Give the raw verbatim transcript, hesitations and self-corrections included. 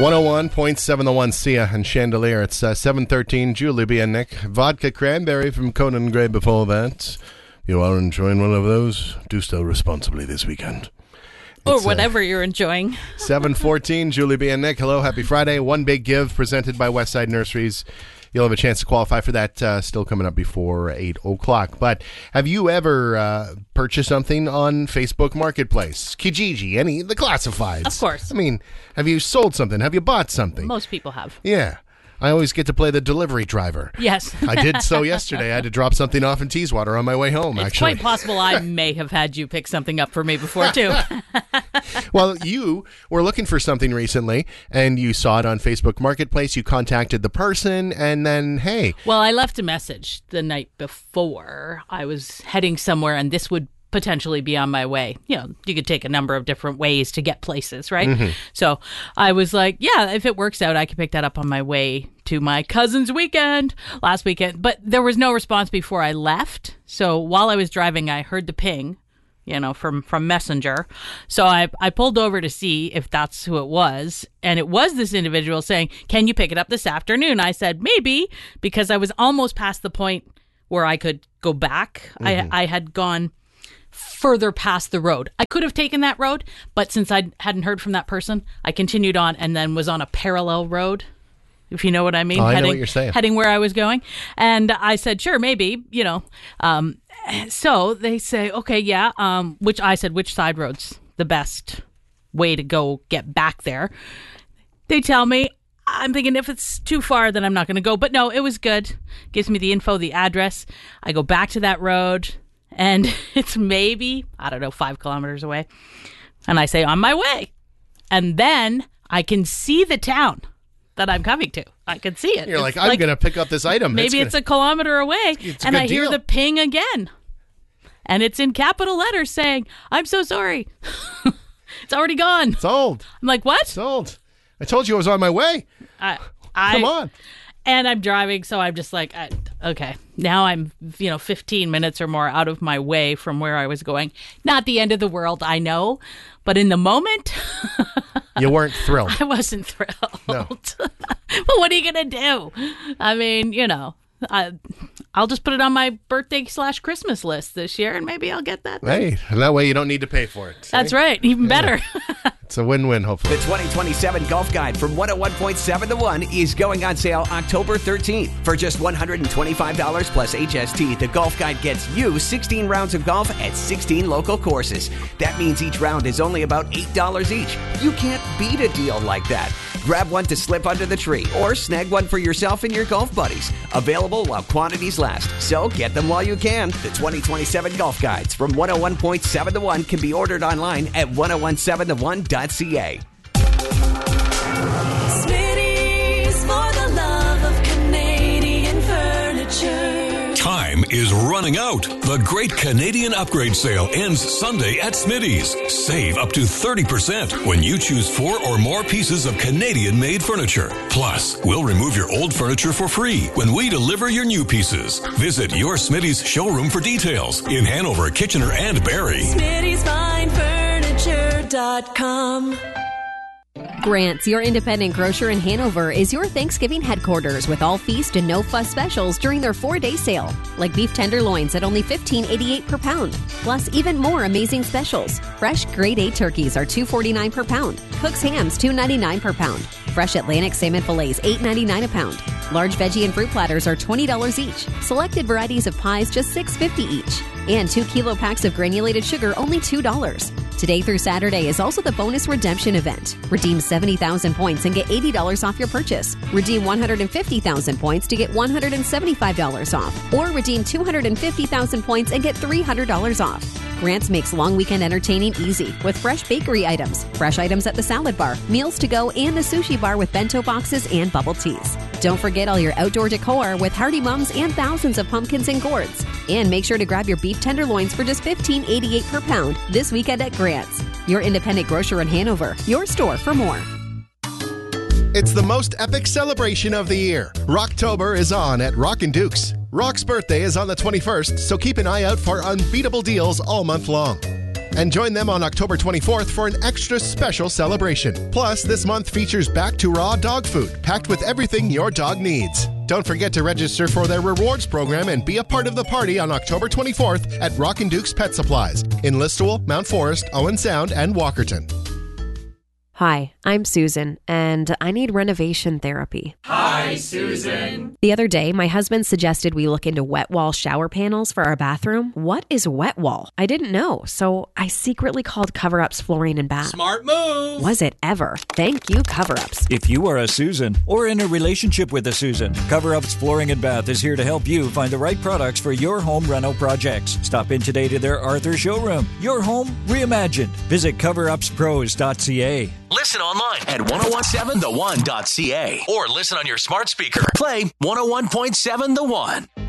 one oh one point seven The One, Sia and Chandelier. It's uh, seven thirteen, Julie B. and Nick. Vodka Cranberry from Conan Gray before that. You are enjoying one of those? Do so responsibly this weekend. Or It's, whatever uh, you're enjoying. seven fourteen, Julie B. and Nick. Hello, happy Friday. One Big Give presented by Westside Nurseries. You'll have a chance to qualify for that uh, still coming up before eight o'clock. But have you ever uh, purchased something on Facebook Marketplace? Kijiji, any, the classifieds? Of course. I mean, have you sold something? Have you bought something? Most people have. Yeah. I always get to play the delivery driver. Yes. I did so yesterday. I had to drop something off in Teeswater on my way home, It's actually. quite possible I may have had you pick something up for me before, too. Well, you were looking for something recently, and you saw it on Facebook Marketplace. You contacted the person, and then, hey. Well, I left a message the night before. I was heading somewhere, and this would potentially be on my way. You know, you could take a number of different ways to get places, right? Mm-hmm. So I was like, yeah, if it works out, I can pick that up on my way to my cousin's weekend last weekend. But there was no response before I left. So while I was driving, I heard the ping, you know, from, from Messenger. So I, I pulled over to see if that's who it was. And it was this individual saying, can you pick it up this afternoon? I said, maybe, because I was almost past the point where I could go back. Mm-hmm. I I had gone further past the road. I could have taken that road, but since I hadn't heard from that person, I continued on and then was on a parallel road, if you know what I mean. Oh, I heading, know what you're saying. Heading where I was going. And I said, sure, maybe, you know. Um, so they say, okay, yeah, um, which I said, which side road's the best way to go get back there? They tell me, I'm thinking if it's too far, then I'm not going to go. But no, it was good. Gives me the info, the address. I go back to that road. And it's maybe, I don't know, five kilometers away. And I say, on my way. And then I can see the town that I'm coming to. I can see it. You're it's like, I'm like, going to pick up this item. Maybe it's, it's, gonna, it's a kilometer away. It's and I deal. hear the ping again. And it's in capital letters saying, I'm so sorry. It's already gone. Sold. I'm like, what? Sold. I told you I was on my way. I, I, Come on. And I'm driving, so I'm just like, I, okay, now I'm, you know, fifteen minutes or more out of my way from where I was going. Not the end of the world, I know, but in the moment, you weren't thrilled. I wasn't thrilled. No. But what are you going to do? I mean, you know, I, I'll just put it on my birthday slash Christmas list this year, and maybe I'll get that. Hey, and that way you don't need to pay for it. See? That's right. Even Yeah. better. It's a win-win, hopefully. The twenty twenty-seven Golf Guide from one oh one point seven The One is going on sale October thirteenth. For just one hundred twenty-five dollars plus H S T, the Golf Guide gets you sixteen rounds of golf at sixteen local courses. That means each round is only about eight dollars each. You can't beat a deal like that. Grab one to slip under the tree or snag one for yourself and your golf buddies. Available while quantities last, so get them while you can. The twenty twenty-seven Golf Guides from one oh one point seven The One can be ordered online at ten seventeen the one dot c a. Smitty's for the love of Canadian furniture. Time is running out. The Great Canadian Upgrade Sale ends Sunday at Smitty's. Save up to thirty percent when you choose four or more pieces of Canadian-made furniture. Plus, we'll remove your old furniture for free when we deliver your new pieces. Visit your Smitty's showroom for details in Hanover, Kitchener, and Barrie. Smitty's Fine Furniture dot com. Grant's, your independent grocer in Hanover, is your Thanksgiving headquarters with all feast and no fuss specials during their four-day sale, like beef tenderloins at only fifteen eighty-eight per pound. Plus, even more amazing specials. Fresh grade A turkeys are two forty-nine per pound. Cook's hams two ninety-nine per pound. Fresh Atlantic salmon fillets eight ninety-nine a pound. Large veggie and fruit platters are twenty dollars each. Selected varieties of pies just six fifty each. And two kilo packs of granulated sugar only two dollars. Today through Saturday is also the bonus redemption event. Redeem seventy thousand points and get eighty dollars off your purchase. Redeem one hundred fifty thousand points to get one hundred seventy-five dollars off. Or redeem two hundred fifty thousand points and get three hundred dollars off. Grant's makes long weekend entertaining easy with fresh bakery items, fresh items at the salad bar, meals to go, and the sushi bar with bento boxes and bubble teas. Don't forget all your outdoor decor with Hardy Mums and thousands of pumpkins and gourds. And make sure to grab your beef tenderloins for just fifteen eighty-eight per pound this weekend at Grant's. Your independent grocer in Hanover. Your store for more. It's the most epic celebration of the year. Rocktober is on at Rockin' Dukes. Rock's birthday is on the twenty-first, so keep an eye out for unbeatable deals all month long. And join them on October twenty-fourth for an extra special celebration. Plus, this month features Back to Raw dog food, packed with everything your dog needs. Don't forget to register for their rewards program and be a part of the party on October twenty-fourth at Rockin' Duke's Pet Supplies in Listowel, Mount Forest, Owen Sound, and Walkerton. Hi, I'm Susan, and I need renovation therapy. Hi, Susan. The other day, my husband suggested we look into wet wall shower panels for our bathroom. What is wet wall? I didn't know, so I secretly called Cover Ups Flooring and Bath. Smart move. Was it ever? Thank you, Cover Ups. If you are a Susan or in a relationship with a Susan, Cover Ups Flooring and Bath is here to help you find the right products for your home reno projects. Stop in today to their Arthur showroom. Your home reimagined. Visit cover ups pros dot c a. Listen online at ten seventeen the one dot c a or listen on your smart speaker. Play one oh one point seven The One.